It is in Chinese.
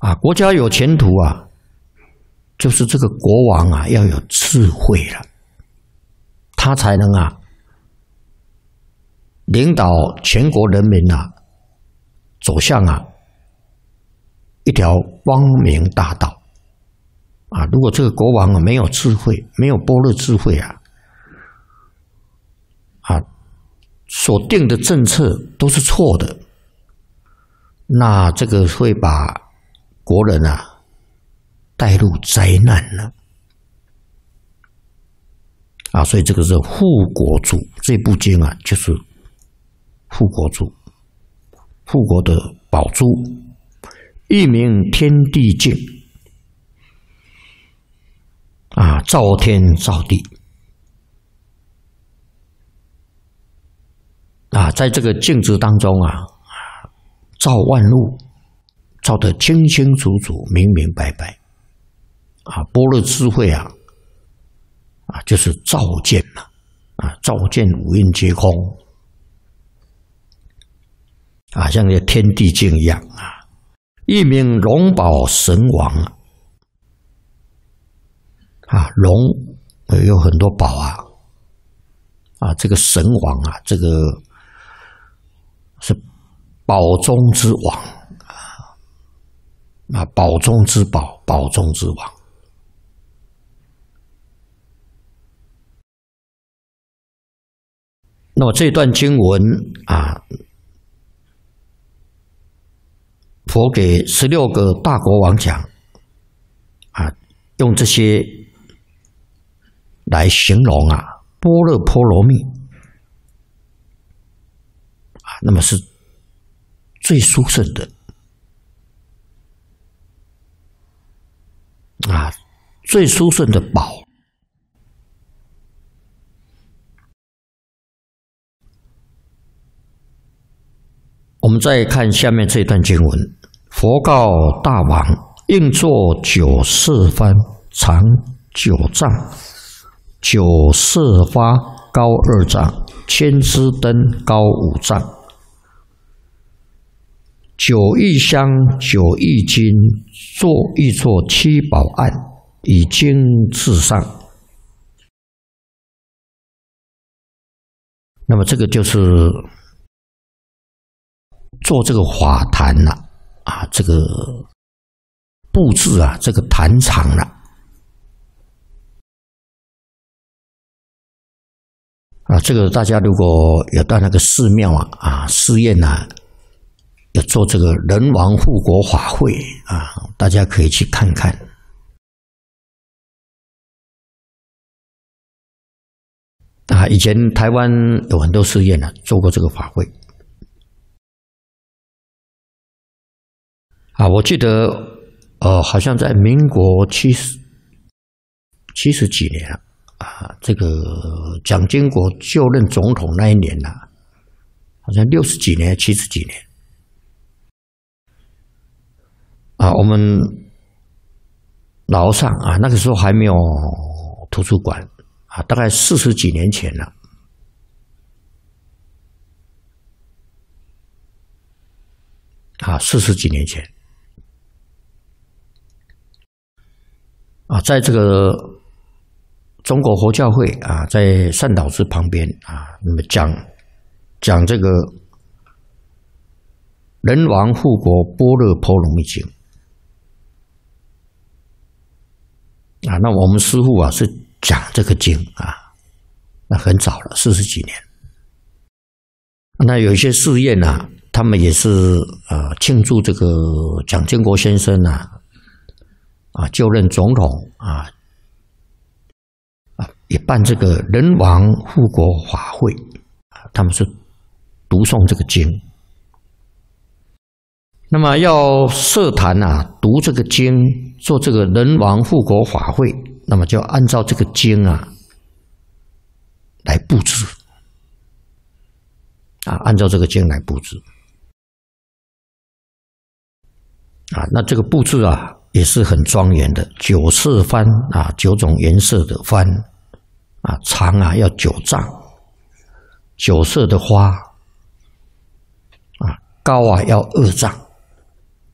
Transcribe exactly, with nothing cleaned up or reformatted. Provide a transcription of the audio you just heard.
啊，国家有前途啊，就是这个国王啊要有智慧了，他才能啊领导全国人民啊走向啊一条光明大道啊。如果这个国王啊没有智慧，没有般若智慧啊，啊，所定的政策都是错的，那这个会把国人啊带入灾难了啊！所以这个是护国主这部经啊，就是护国主，护国的宝珠，一名天地镜啊，照天照地啊，在这个镜子当中啊，照万物，照得清清楚楚、明明白白啊！般若智慧啊，啊，就是照见嘛，啊，照见五蕴皆空啊，像这天地镜一样啊。一名龙宝神王啊，啊，龙有很多宝啊，啊，这个神王啊，这个是宝中之王啊，啊，宝中之宝，宝中之王。那么这段经文啊，佛给十六个大国王讲啊，用这些来形容啊般若波罗蜜啊，那么是最殊胜的啊，最殊胜的宝。我们再看下面这段经文：佛告大王，应作九色幡，长九丈，九色花高二丈，千支灯高五丈，九亿香，九亿金，做一座七宝案，以经至上。那么这个就是做这个法坛呐、啊，啊，这个布置啊，这个坛场了、啊，啊，这个大家如果有到那个寺庙啊，啊，寺院啊，有做这个人王护国法会啊，大家可以去看看。啊，以前台湾有很多寺院啊，做过这个法会。啊，我记得，呃，好像在民国七十七十几年了，啊，这个蒋经国就任总统那一年呐、啊，好像六十几年、七十几年，啊，我们楼上啊，那个时候还没有图书馆啊，大概四十几年前了，啊，四十几年前。啊，在这个中国佛教会啊，在善导寺旁边啊，那么讲讲这个人王护国般若波罗蜜经啊，那我们师父啊是讲这个经啊，那很早了，四十几年。那有一些寺院啊，他们也是呃庆祝这个蒋经国先生啊。啊，就任总统啊，啊，也办这个人王护国法会啊，他们是读诵这个经。那么要设坛啊，读这个经，做这个人王护国法会，那么就按照这个经啊来布置啊，按照这个经来布置啊，那这个布置啊。也是很庄严的，九色幡啊，九种颜色的幡啊，长啊要九丈，九色的花啊，高啊要二丈